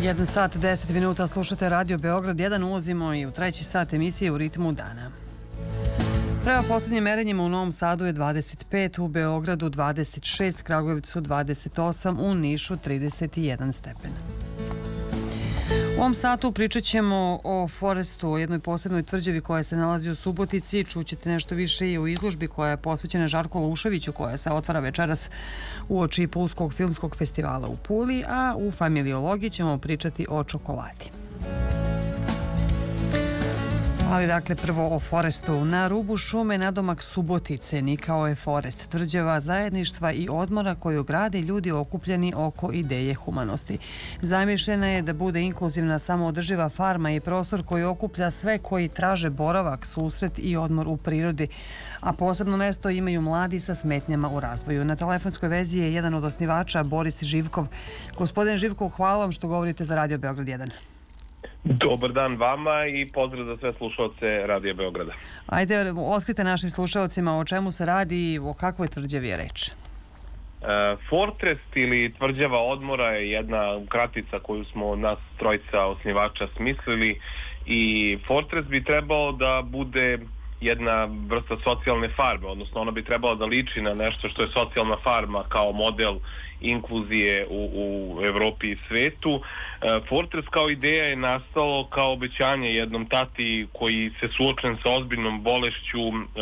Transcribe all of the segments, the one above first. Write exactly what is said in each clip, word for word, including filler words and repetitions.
Jedan sat, deset minuta, slušate Radio Beograd jedan, ulazimo i u treći sat emisije U ritmu dana. Prema poslednjim merenjima u Novom Sadu je dvadeset pet, u Beogradu dvadeset šest, Kragujevcu dvadeset osam, u Nišu trideset jedan stepen. U ovom satu pričat ćemo o Forestu, o jednoj posebnoj tvrđavi koja se nalazi u Subotici. Čućete nešto više i o izložbi koja je posvećena Žarku Luševiću, koja se otvara večeras uoči Pulskog filmskog festivala u Puli, a u familiologiji ćemo pričati o čokoladi. Ali dakle prvo o Forestu. Na rubu šume nadomak Subotice nikao je Forest, tvrđava zajedništva i odmora koju grade ljudi okupljeni oko ideje humanosti. Zamišljena je da bude inkluzivna samoodrživa farma i prostor koji okuplja sve koji traže boravak, susret i odmor u prirodi, a posebno mesto imaju mladi sa smetnjama u razvoju. Na telefonskoj vezi je jedan od osnivača, Boris Živkov. Gospodin Živkov, hvala vam što govorite za Radio Beograd jedan. Dobar dan vama i pozdrav za sve slušalce Radio Beograda. Ajde, otkrite našim slušalcima o čemu se radi i o kakvoj tvrđavi je reč. Fortrest ili tvrđava odmora je jedna kratica koju smo nas trojica osnivača smislili i Fortrest bi trebao da bude jedna vrsta socijalne farme, odnosno ona bi trebala da liči na nešto što je socijalna farma kao model inkluzije u, u Evropi i svetu. Fortress kao ideja je nastalo kao obećanje jednom tati koji se suočen sa ozbiljnom bolešću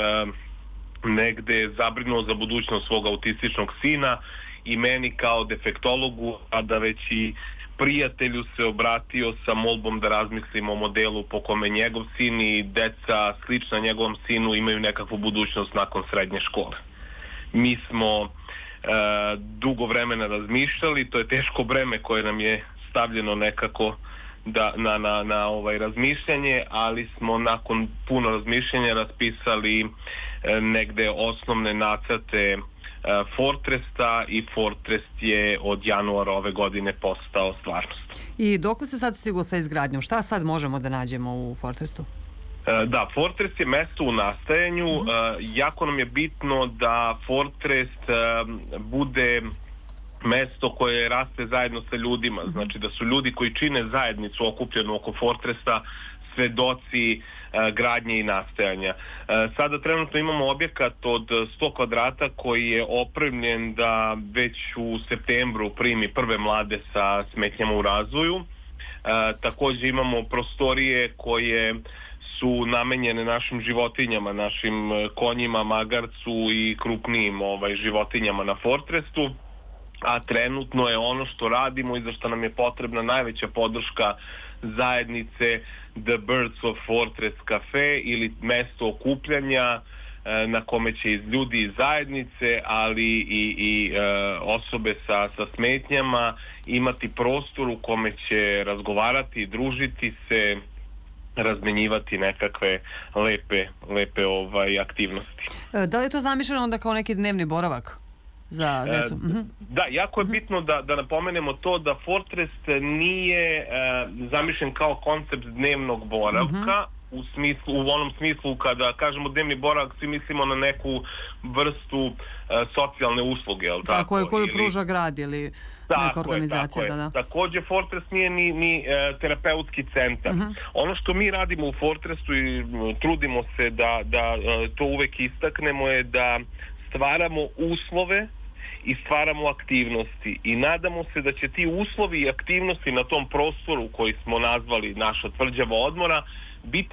negde zabrinuo za budućnost svog autističnog sina i meni kao defektologu, a da već i prijatelju se obratio sa molbom da razmislimo o modelu po kome njegov sin i deca slična njegovom sinu imaju nekakvu budućnost nakon srednje škole. Mi smo e, dugo vremena razmišljali, to je teško breme koje nam je stavljeno nekako da, na, na, na ovaj razmišljanje, ali smo nakon puno razmišljanja raspisali e, negde osnovne nacrte Fortresta i Fortrest je od januara ove godine postao stvarnost. I dokle se sad stiglo sa izgradnjom? Šta sad možemo da nađemo u Fortrestu? Da, Fortrest je mesto u nastajanju. Mm-hmm. Jako nam je bitno da Fortrest bude mesto koje raste zajedno sa ljudima. Znači da su ljudi koji čine zajednicu okupljenu oko Fortresta svedoci gradnje i nastajanja. Sada trenutno imamo objekat od sto kvadrata koji je opremljen da već u septembru primi prve mlade sa smetnjama u razvoju. Također imamo prostorije koje su namenjene našim životinjama, našim konjima, magarcu i krupnijim ovaj, životinjama na Fortrestu. A trenutno je ono što radimo i za što nam je potrebna najveća podrška zajednice The Birds of Fortress Cafe ili mesto okupljanja na kome će iz ljudi iz zajednice, ali i, i e, osobe sa, sa smetnjama imati prostor u kome će razgovarati, družiti se, razmenjivati nekakve lepe, lepe ovaj, aktivnosti. Da li je to zamišljeno onda kao neki dnevni boravak za decu? E, da, jako je bitno da, da napomenemo to da Fortrest nije e, zamišljen kao koncept dnevnog boravka, uh-huh. u smislu, u onom smislu kada kažemo dnevni boravak svi mislimo na neku vrstu e, socijalne usluge, jel tako? Tako je, koju ili pruža grad ili neka organizacija. Je, da, da. Također Fortrest nije ni, ni e, terapeutski centar. Uh-huh. Ono što mi radimo u Fortrestu i trudimo se da, da e, to uvek istaknemo je da stvaramo uslove i stvaramo aktivnosti i nadamo se da će ti uslovi i aktivnosti na tom prostoru koji smo nazvali naša tvrđava odmora biti